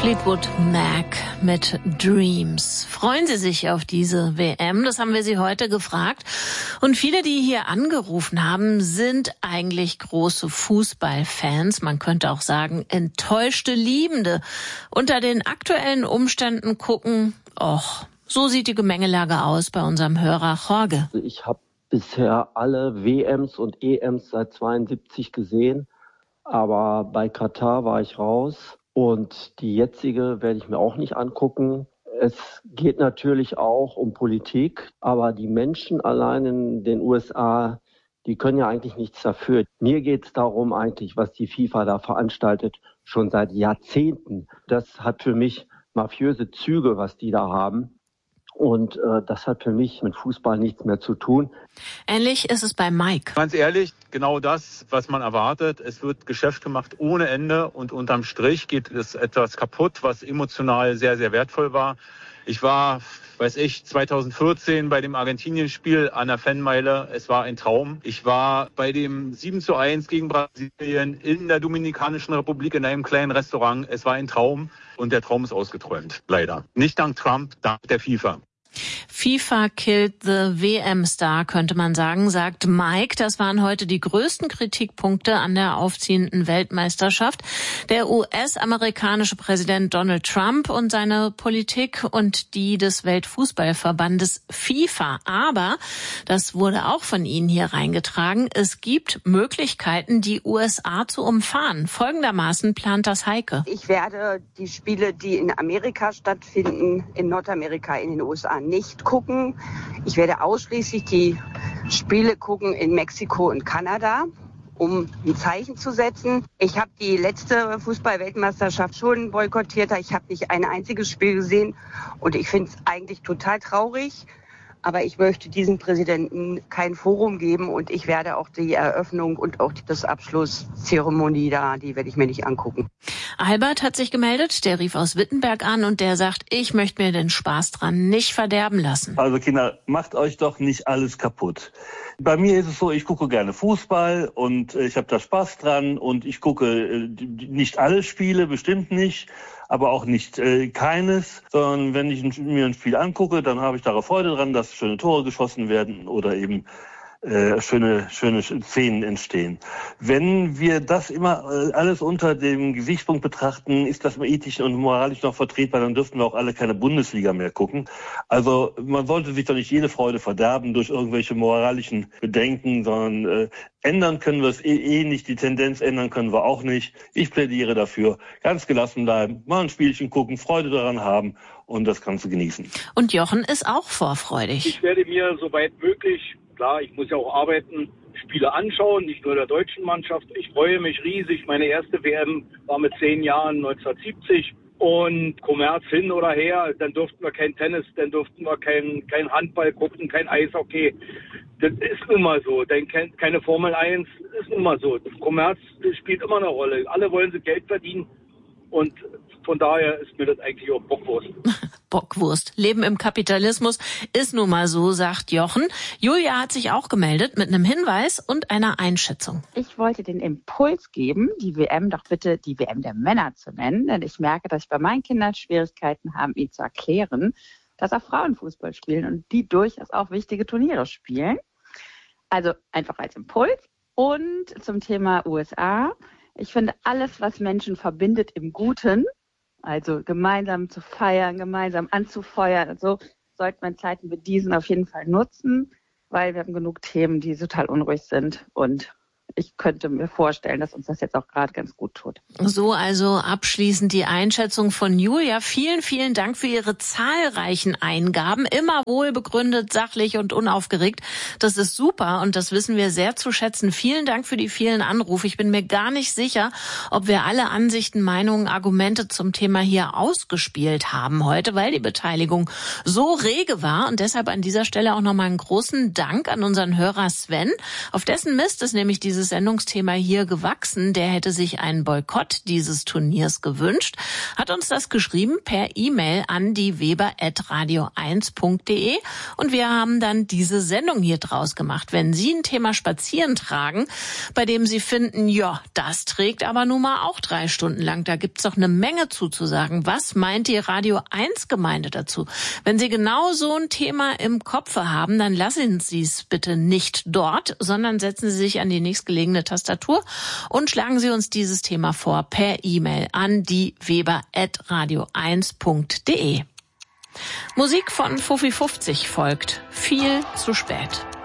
Fleetwood Mac mit Dreams. Freuen Sie sich auf diese WM? Das haben wir Sie heute gefragt. Und viele, die hier angerufen haben, sind eigentlich große Fußballfans. Man könnte auch sagen, enttäuschte Liebende. Unter den aktuellen Umständen gucken, so sieht die Gemengelage aus bei unserem Hörer Jorge. Ich habe bisher alle WMs und EMs seit 72 gesehen. Aber bei Katar war ich raus. Und die jetzige werde ich mir auch nicht angucken. Es geht natürlich auch um Politik, aber die Menschen allein in den USA, die können ja eigentlich nichts dafür. Mir geht es darum eigentlich, was die FIFA da veranstaltet, schon seit Jahrzehnten. Das hat für mich mafiöse Züge, was die da haben. Und das hat für mich mit Fußball nichts mehr zu tun. Ähnlich ist es bei Mike. Ganz ehrlich, genau das, was man erwartet. Es wird Geschäft gemacht ohne Ende und unterm Strich geht es etwas kaputt, was emotional sehr, sehr wertvoll war. Ich war, 2014 bei dem Argentinien-Spiel an der Fanmeile. Es war ein Traum. Ich war bei dem 7:1 gegen Brasilien in der Dominikanischen Republik in einem kleinen Restaurant. Es war ein Traum und der Traum ist ausgeträumt, leider. Nicht dank Trump, dank der FIFA. FIFA killed the WM-Star, könnte man sagen, sagt Mike. Das waren heute die größten Kritikpunkte an der aufziehenden Weltmeisterschaft. Der US-amerikanische Präsident Donald Trump und seine Politik und die des Weltfußballverbandes FIFA. Aber, das wurde auch von Ihnen hier reingetragen, es gibt Möglichkeiten, die USA zu umfahren. Folgendermaßen plant das Heike. Ich werde die Spiele, die in Amerika stattfinden, in Nordamerika, in den USA nicht gucken. Ich werde ausschließlich die Spiele gucken in Mexiko und Kanada, um ein Zeichen zu setzen. Ich habe die letzte Fußball-Weltmeisterschaft schon boykottiert. Ich habe nicht ein einziges Spiel gesehen und ich finde es eigentlich total traurig. Aber ich möchte diesem Präsidenten kein Forum geben und ich werde auch die Eröffnung und auch das Abschlusszeremonie die werde ich mir nicht angucken. Albert hat sich gemeldet, der rief aus Wittenberg an und der sagt, ich möchte mir den Spaß dran nicht verderben lassen. Also Kinder, macht euch doch nicht alles kaputt. Bei mir ist es so, ich gucke gerne Fußball und ich habe da Spaß dran und ich gucke nicht alle Spiele, bestimmt nicht, aber auch nicht keines, sondern wenn ich mir ein Spiel angucke, dann habe ich darauf Freude dran, dass schöne Tore geschossen werden oder eben schöne Szenen entstehen. Wenn wir das immer alles unter dem Gesichtspunkt betrachten, ist das ethisch und moralisch noch vertretbar, dann dürften wir auch alle keine Bundesliga mehr gucken. Also man sollte sich doch nicht jede Freude verderben durch irgendwelche moralischen Bedenken, sondern ändern können wir es nicht, die Tendenz ändern können wir auch nicht. Ich plädiere dafür, ganz gelassen bleiben, mal ein Spielchen gucken, Freude daran haben und das Ganze genießen. Und Jochen ist auch vorfreudig. Ich werde mir soweit möglich, klar, ich muss ja auch arbeiten, Spiele anschauen, nicht nur der deutschen Mannschaft. Ich freue mich riesig. Meine erste WM war mit 10 Jahren 1970. Und Kommerz hin oder her, dann durften wir kein Tennis, dann durften wir kein Handball gucken, kein Eishockey. Das ist nun mal so. Denn keine Formel 1 ist nun mal so. Kommerz spielt immer eine Rolle. Alle wollen sie Geld verdienen. Und von daher ist mir das eigentlich auch Bockwurst. Bockwurst. Leben im Kapitalismus ist nun mal so, sagt Jochen. Julia hat sich auch gemeldet mit einem Hinweis und einer Einschätzung. Ich wollte den Impuls geben, die WM doch bitte die WM der Männer zu nennen. Denn ich merke, dass ich bei meinen Kindern Schwierigkeiten habe, ihnen zu erklären, dass auch Frauen Fußball spielen und die durchaus auch wichtige Turniere spielen. Also einfach als Impuls. Und zum Thema USA. Ich finde, alles, was Menschen verbindet im Guten, also gemeinsam zu feiern, gemeinsam anzufeuern und so, sollte man Zeiten wie diesen auf jeden Fall nutzen, weil wir haben genug Themen, die total unruhig sind und ich könnte mir vorstellen, dass uns das jetzt auch gerade ganz gut tut. So also abschließend die Einschätzung von Julia. Vielen, vielen Dank für Ihre zahlreichen Eingaben. Immer wohlbegründet, sachlich und unaufgeregt. Das ist super und das wissen wir sehr zu schätzen. Vielen Dank für die vielen Anrufe. Ich bin mir gar nicht sicher, ob wir alle Ansichten, Meinungen, Argumente zum Thema hier ausgespielt haben heute, weil die Beteiligung so rege war. Und deshalb an dieser Stelle auch nochmal einen großen Dank an unseren Hörer Sven. Auf dessen Mist ist nämlich dieses dieses Sendungsthema hier gewachsen. Der hätte sich einen Boykott dieses Turniers gewünscht, hat uns das geschrieben per E-Mail an die weber@radio1.de und wir haben dann diese Sendung hier draus gemacht. Wenn Sie ein Thema Spazieren tragen, bei dem Sie finden, ja, das trägt aber nun mal auch 3 Stunden lang, da gibt's doch eine Menge zuzusagen. Was meint die Radio 1 Gemeinde dazu? Wenn Sie genau so ein Thema im Kopf haben, dann lassen Sie es bitte nicht dort, sondern setzen Sie sich an die nächstgelegene Tastatur und schlagen Sie uns dieses Thema vor per E-Mail an die weber@radio1.de. Musik von Fuffi 50 folgt. Viel zu spät.